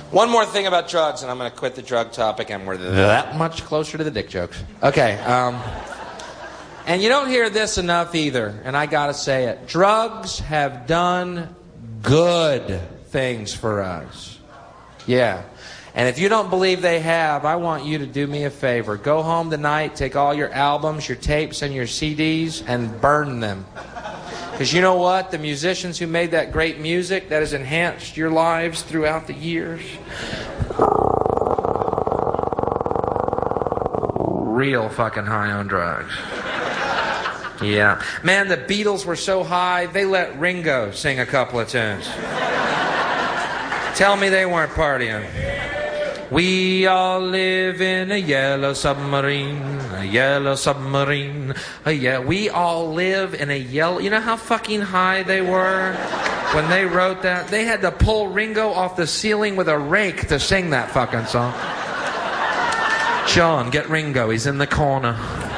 One more thing about drugs, and I'm going to quit the drug topic, and we're that much closer to the dick jokes. Okay, and you don't hear this enough either, and I got to say it. Drugs have done good things for us. Yeah. And if you don't believe they have, I want you to do me a favor. Go home tonight, take all your albums, your tapes, and your CDs, and burn them. Because you know what? The musicians who made that great music that has enhanced your lives throughout the years, real fucking high on drugs. Yeah. Man, the Beatles were so high, they let Ringo sing a couple of tunes. Tell me they weren't partying. We all live in a yellow submarine, a yellow submarine, we all live in a yellow... You know how fucking high they were when they wrote that? They had to pull Ringo off the ceiling with a rake to sing that fucking song. John, get Ringo, he's in the corner.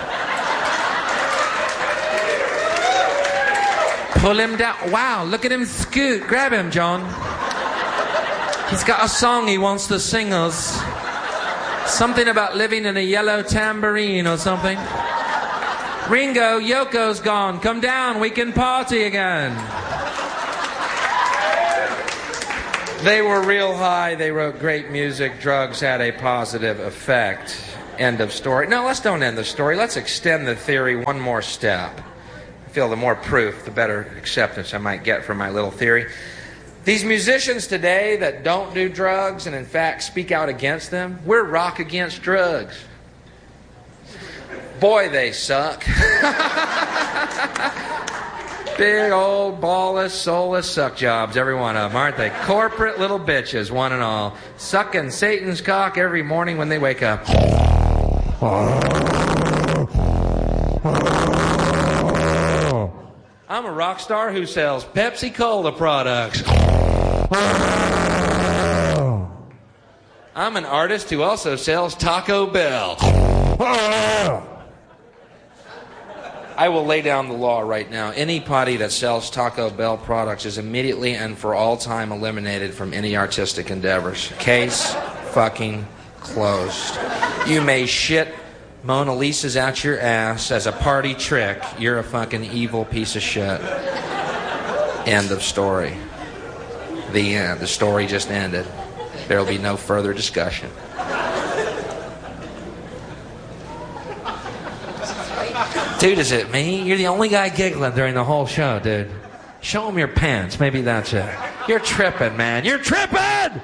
Pull him down. Wow, look at him scoot. Grab him, John. He's got a song he wants to sing us. Something about living in a yellow tambourine or something. Ringo, Yoko's gone. Come down, we can party again. They were real high. They wrote great music. Drugs had a positive effect. End of story. No, let's don't end the story. Let's extend the theory one more step. I feel the more proof, the better acceptance I might get for my little theory. These musicians today that don't do drugs and in fact speak out against them, we're rock against drugs. Boy, they suck. Big old ballless, soulless suck jobs, every one of them, aren't they? Corporate little bitches, one and all. Sucking Satan's cock every morning when they wake up. I'm a rock star who sells Pepsi-Cola products. I'm an artist who also sells Taco Bell. I will lay down the law right now. Any potty that sells Taco Bell products is immediately and for all time eliminated from any artistic endeavors. Case fucking closed. You may shit Mona Lisa's out your ass as a party trick. You're a fucking evil piece of shit. End of story. The end. The story just ended. There will be no further discussion. Dude, is it me? You're the only guy giggling during the whole show, dude. Show him your pants. Maybe that's it. You're tripping, man. You're tripping!